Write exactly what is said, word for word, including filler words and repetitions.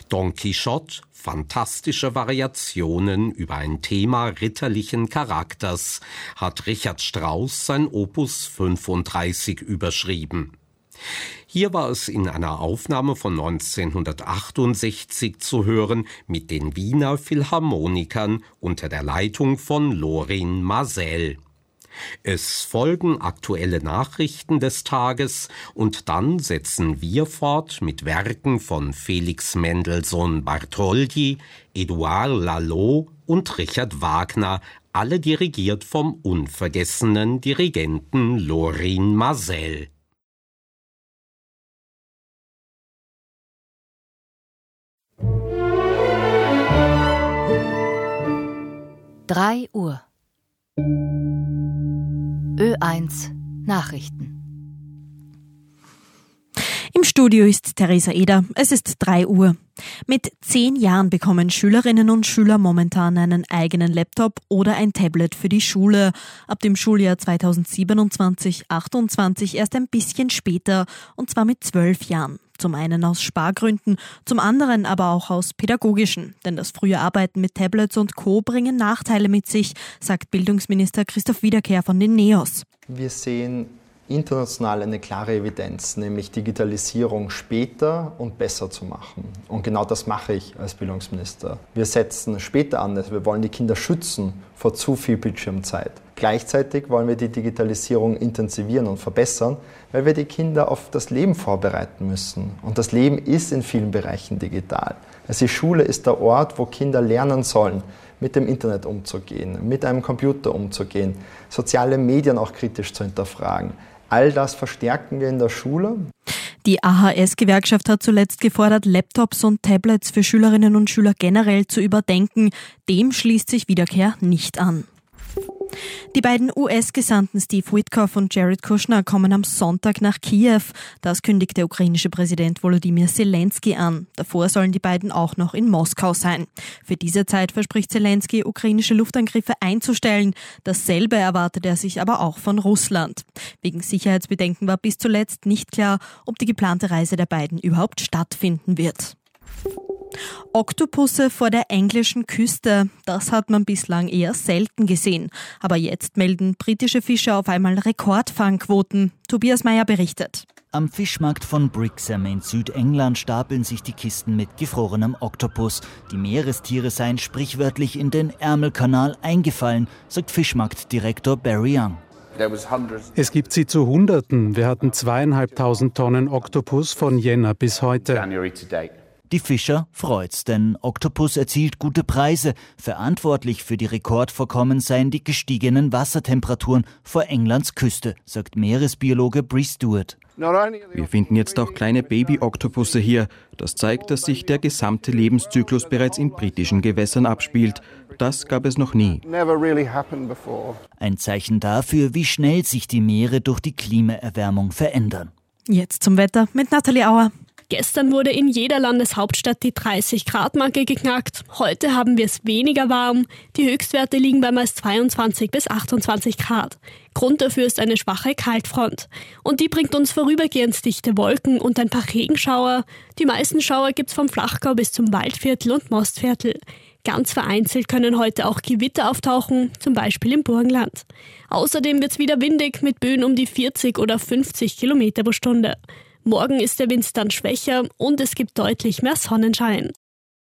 Don Quixote, fantastische Variationen über ein Thema ritterlichen Charakters, hat Richard Strauss sein Opus fünfunddreißig überschrieben. Hier war es in einer Aufnahme von neunzehnhundertachtundsechzig zu hören mit den Wiener Philharmonikern unter der Leitung von Lorin Maazel. Es folgen aktuelle Nachrichten des Tages und dann setzen wir fort mit Werken von Felix Mendelssohn Bartholdy, Édouard Laloux und Richard Wagner, alle dirigiert vom unvergessenen Dirigenten Lorin Maazel. drei Uhr. Ö eins Nachrichten. Im Studio ist Theresa Eder. Es ist drei Uhr. Mit zehn Jahren bekommen Schülerinnen und Schüler momentan einen eigenen Laptop oder ein Tablet für die Schule. Ab dem Schuljahr zweitausendsiebenundzwanzig achtundzwanzig erst ein bisschen später, und zwar mit zwölf Jahren. Zum einen aus Spargründen, zum anderen aber auch aus pädagogischen. Denn das frühe Arbeiten mit Tablets und Co. bringen Nachteile mit sich, sagt Bildungsminister Christoph Wiederkehr von den NEOS. Wir sehen international eine klare Evidenz, nämlich Digitalisierung später und besser zu machen. Und genau das mache ich als Bildungsminister. Wir setzen später an, also wir wollen die Kinder schützen vor zu viel Bildschirmzeit. Gleichzeitig wollen wir die Digitalisierung intensivieren und verbessern, weil wir die Kinder auf das Leben vorbereiten müssen. Und das Leben ist in vielen Bereichen digital. Also die Schule ist der Ort, wo Kinder lernen sollen, mit dem Internet umzugehen, mit einem Computer umzugehen, soziale Medien auch kritisch zu hinterfragen. All das verstärken wir in der Schule. Die A H S-Gewerkschaft hat zuletzt gefordert, Laptops und Tablets für Schülerinnen und Schüler generell zu überdenken. Dem schließt sich Wiederkehr nicht an. Die beiden U S-Gesandten Steve Witkoff und Jared Kushner kommen am Sonntag nach Kiew. Das kündigt der ukrainische Präsident Volodymyr Zelensky an. Davor sollen die beiden auch noch in Moskau sein. Für diese Zeit verspricht Zelensky, ukrainische Luftangriffe einzustellen. Dasselbe erwartet er sich aber auch von Russland. Wegen Sicherheitsbedenken war bis zuletzt nicht klar, ob die geplante Reise der beiden überhaupt stattfinden wird. Oktopusse vor der englischen Küste, das hat man bislang eher selten gesehen. Aber jetzt melden britische Fischer auf einmal Rekordfangquoten. Tobias Meyer berichtet. Am Fischmarkt von Brixham in Südengland stapeln sich die Kisten mit gefrorenem Oktopus. Die Meerestiere seien sprichwörtlich in den Ärmelkanal eingefallen, sagt Fischmarktdirektor Barry Young. Es gibt sie zu Hunderten. Wir hatten zweieinhalbtausend Tonnen Oktopus von Jänner bis heute. Die Fischer freut's, denn Oktopus erzielt gute Preise. Verantwortlich für die Rekordvorkommen seien die gestiegenen Wassertemperaturen vor Englands Küste, sagt Meeresbiologe Bree Stewart. Wir finden jetzt auch kleine Baby-Oktopusse hier. Das zeigt, dass sich der gesamte Lebenszyklus bereits in britischen Gewässern abspielt. Das gab es noch nie. Ein Zeichen dafür, wie schnell sich die Meere durch die Klimaerwärmung verändern. Jetzt zum Wetter mit Nathalie Auer. Gestern wurde in jeder Landeshauptstadt die dreißig-Grad-Marke geknackt. Heute haben wir es weniger warm. Die Höchstwerte liegen bei meist zweiundzwanzig bis achtundzwanzig Grad. Grund dafür ist eine schwache Kaltfront. Und die bringt uns vorübergehend dichte Wolken und ein paar Regenschauer. Die meisten Schauer gibt's vom Flachgau bis zum Waldviertel und Mostviertel. Ganz vereinzelt können heute auch Gewitter auftauchen, zum Beispiel im Burgenland. Außerdem wird's wieder windig mit Böen um die vierzig oder fünfzig Kilometer pro Stunde. Morgen ist der Wind dann schwächer und es gibt deutlich mehr Sonnenschein.